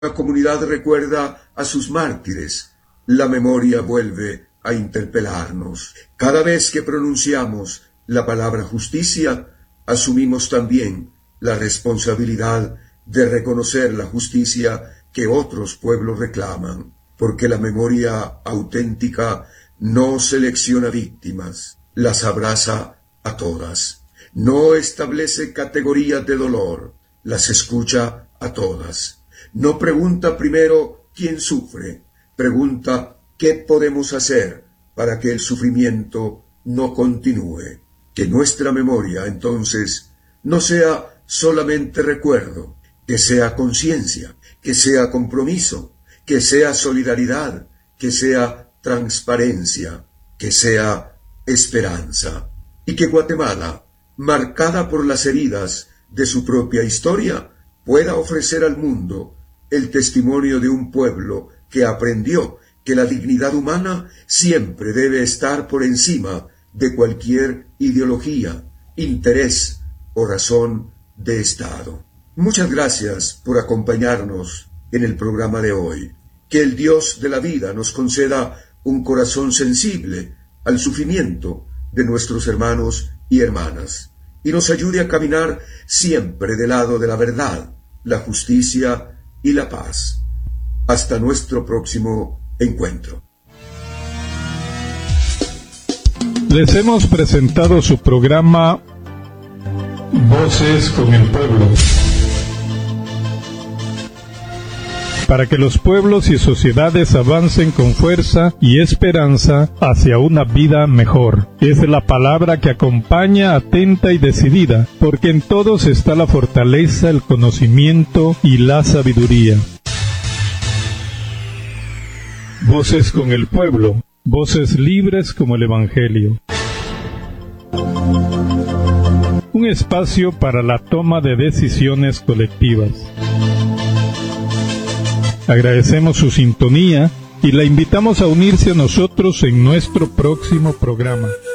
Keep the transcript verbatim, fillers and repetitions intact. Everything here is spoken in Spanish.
La comunidad recuerda a sus mártires. La memoria vuelve a interpelarnos. Cada vez que pronunciamos la palabra justicia, asumimos también la responsabilidad de reconocer la justicia que otros pueblos reclaman, porque la memoria auténtica no selecciona víctimas, las abraza a todas. No establece categorías de dolor, las escucha a todas. No pregunta primero quién sufre, pregunta qué podemos hacer para que el sufrimiento no continúe. Que nuestra memoria, entonces, no sea solamente recuerdo, que sea conciencia, que sea compromiso, que sea solidaridad, que sea transparencia, que sea esperanza. Y que Guatemala, marcada por las heridas de su propia historia, pueda ofrecer al mundo el testimonio de un pueblo que aprendió que la dignidad humana siempre debe estar por encima de cualquier ideología, interés o razón de Estado. Muchas gracias por acompañarnos en el programa de hoy. Que el Dios de la vida nos conceda un corazón sensible al sufrimiento de nuestros hermanos y hermanas y nos ayude a caminar siempre del lado de la verdad, la justicia y la paz. Hasta nuestro próximo encuentro. Les hemos presentado su programa Voces con el Pueblo, para que los pueblos y sociedades avancen con fuerza y esperanza hacia una vida mejor. Es la palabra que acompaña atenta y decidida, porque en todos está la fortaleza, el conocimiento y la sabiduría. Voces con el Pueblo, voces libres como el Evangelio. Un espacio para la toma de decisiones colectivas. Agradecemos su sintonía y la invitamos a unirse a nosotros en nuestro próximo programa.